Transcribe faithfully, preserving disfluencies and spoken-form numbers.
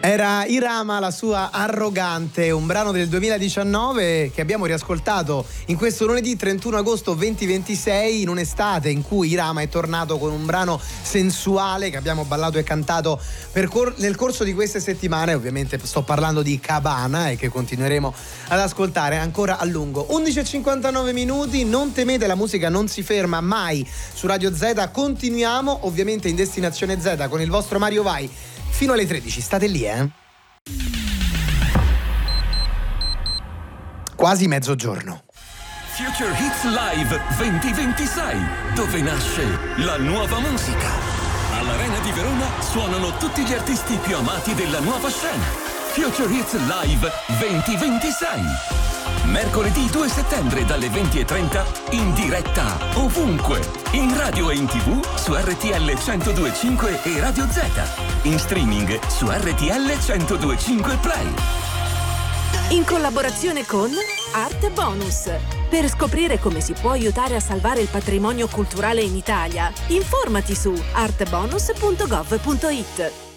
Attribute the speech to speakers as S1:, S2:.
S1: Era Irama, la sua Arrogante, un brano del duemiladiciannove che abbiamo riascoltato in questo lunedì trentuno agosto duemilaventisei, in un'estate in cui Irama è tornato con un brano sensuale che abbiamo ballato e cantato per cor- nel corso di queste settimane. Ovviamente sto parlando di Cabana e che continueremo ad ascoltare ancora a lungo. undici e cinquantanove minuti, non temete, la musica non si ferma mai su Radio Z. Continuiamo ovviamente in Destinazione Z con il vostro Mario Vai fino alle tredici. State lì, eh? Quasi mezzogiorno.
S2: Future Hits Live duemilaventisei, dove nasce la nuova musica. All'Arena di Verona suonano tutti gli artisti più amati della nuova scena. Future Hits Live duemilaventisei. Mercoledì due settembre dalle venti e trenta, in diretta ovunque, in radio e in tv su R T L centodue e cinque e Radio Z, in streaming su R T L centodue e cinque Play.
S3: In collaborazione con Arte Bonus. Per scoprire come si può aiutare a salvare il patrimonio culturale in Italia, informati su arte bonus punto gov punto it.